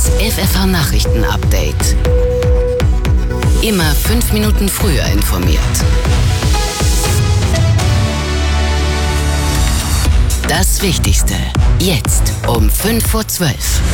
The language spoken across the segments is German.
Das FFH-Nachrichten-Update. Immer 5 Minuten früher informiert. Das Wichtigste. Jetzt um 11:05.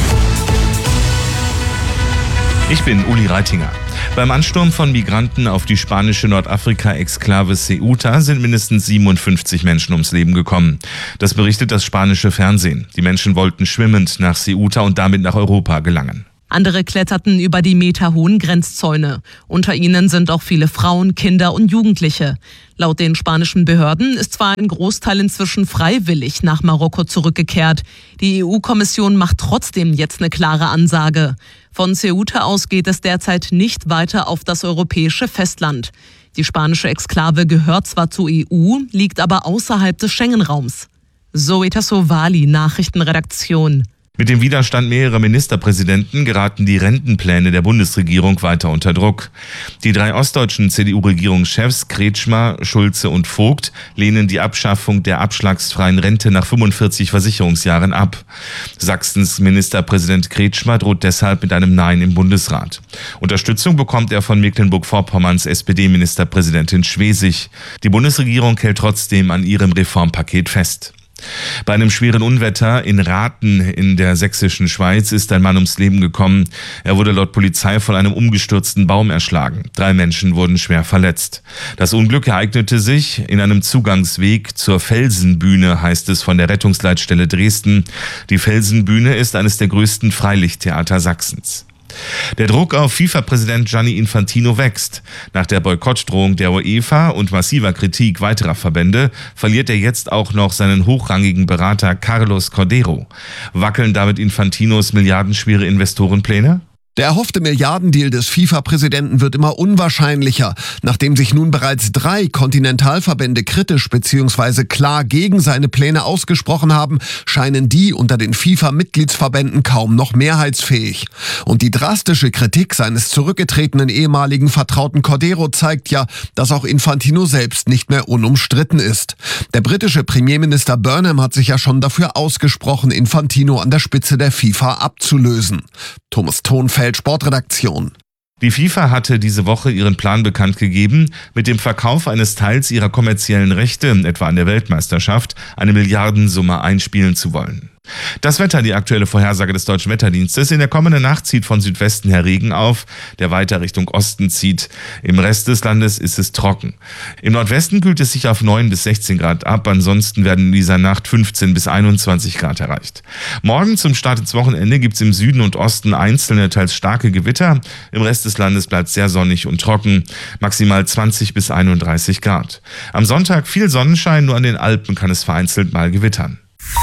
Ich bin Uli Reitinger. Beim Ansturm von Migranten auf die spanische Nordafrika-Exklave Ceuta sind mindestens 57 Menschen ums Leben gekommen. Das berichtet das spanische Fernsehen. Die Menschen wollten schwimmend nach Ceuta und damit nach Europa gelangen. Andere kletterten über die meterhohen Grenzzäune. Unter ihnen sind auch viele Frauen, Kinder und Jugendliche. Laut den spanischen Behörden ist zwar ein Großteil inzwischen freiwillig nach Marokko zurückgekehrt. Die EU-Kommission macht trotzdem jetzt eine klare Ansage. Von Ceuta aus geht es derzeit nicht weiter auf das europäische Festland. Die spanische Exklave gehört zwar zur EU, liegt aber außerhalb des Schengen-Raums. Zoe Tassovali, Nachrichtenredaktion. Mit dem Widerstand mehrerer Ministerpräsidenten geraten die Rentenpläne der Bundesregierung weiter unter Druck. Die 3 ostdeutschen CDU-Regierungschefs Kretschmer, Schulze und Vogt lehnen die Abschaffung der abschlagsfreien Rente nach 45 Versicherungsjahren ab. Sachsens Ministerpräsident Kretschmer droht deshalb mit einem Nein im Bundesrat. Unterstützung bekommt er von Mecklenburg-Vorpommerns SPD-Ministerpräsidentin Schwesig. Die Bundesregierung hält trotzdem an ihrem Reformpaket fest. Bei einem schweren Unwetter in Rathen in der sächsischen Schweiz ist ein Mann ums Leben gekommen. Er wurde laut Polizei von einem umgestürzten Baum erschlagen. 3 Menschen wurden schwer verletzt. Das Unglück ereignete sich in einem Zugangsweg zur Felsenbühne, heißt es von der Rettungsleitstelle Dresden. Die Felsenbühne ist eines der größten Freilichttheater Sachsens. Der Druck auf FIFA-Präsident Gianni Infantino wächst. Nach der Boykottdrohung der UEFA und massiver Kritik weiterer Verbände verliert er jetzt auch noch seinen hochrangigen Berater Carlos Cordeiro. Wackeln damit Infantinos milliardenschwere Investorenpläne? Der erhoffte Milliardendeal des FIFA-Präsidenten wird immer unwahrscheinlicher. Nachdem sich nun bereits 3 Kontinentalverbände kritisch bzw. klar gegen seine Pläne ausgesprochen haben, scheinen die unter den FIFA-Mitgliedsverbänden kaum noch mehrheitsfähig. Und die drastische Kritik seines zurückgetretenen ehemaligen Vertrauten Cordeiro zeigt ja, dass auch Infantino selbst nicht mehr unumstritten ist. Der britische Premierminister Burnham hat sich ja schon dafür ausgesprochen, Infantino an der Spitze der FIFA abzulösen. Thomas Thonfeld, Sportredaktion. Die FIFA hatte diese Woche ihren Plan bekannt gegeben, mit dem Verkauf eines Teils ihrer kommerziellen Rechte, etwa an der Weltmeisterschaft, eine Milliardensumme einspielen zu wollen. Das Wetter, die aktuelle Vorhersage des Deutschen Wetterdienstes. In der kommenden Nacht zieht von Südwesten her Regen auf, der weiter Richtung Osten zieht. Im Rest des Landes ist es trocken. Im Nordwesten kühlt es sich auf 9 bis 16 Grad ab, ansonsten werden in dieser Nacht 15 bis 21 Grad erreicht. Morgen zum Start ins Wochenende gibt es im Süden und Osten einzelne, teils starke Gewitter. Im Rest des Landes bleibt es sehr sonnig und trocken, maximal 20 bis 31 Grad. Am Sonntag viel Sonnenschein, nur an den Alpen kann es vereinzelt mal gewittern.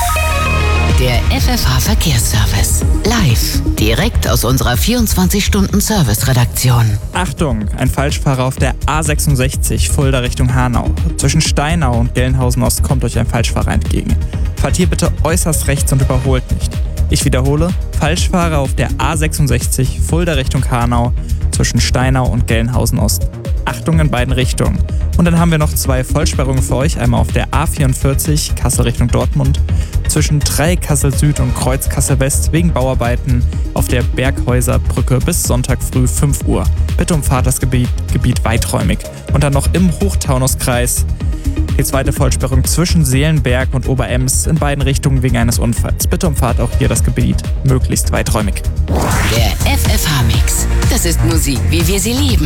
Der FFH-Verkehrsservice. Live. Direkt aus unserer 24-Stunden-Service-Redaktion. Achtung, ein Falschfahrer auf der A66 Fulda Richtung Hanau. Zwischen Steinau und Gelnhausen Ost kommt euch ein Falschfahrer entgegen. Fahrt hier bitte äußerst rechts und überholt nicht. Ich wiederhole, Falschfahrer auf der A66 Fulda Richtung Hanau zwischen Steinau und Gelnhausen Ost. Achtung in beiden Richtungen. Und dann haben wir noch 2 Vollsperrungen für euch. Einmal auf der A44 Kassel Richtung Dortmund zwischen Kassel Süd und Kreuz Kassel West wegen Bauarbeiten auf der Berghäuserbrücke bis Sonntag früh 5 Uhr. Bitte umfahrt das Gebiet weiträumig. Und dann noch im Hochtaunuskreis die 2. Vollsperrung zwischen Seelenberg und Oberems in beiden Richtungen wegen eines Unfalls. Bitte umfahrt auch hier das Gebiet möglichst weiträumig. Der FFH-Mix. Das ist Musik, wie wir sie lieben.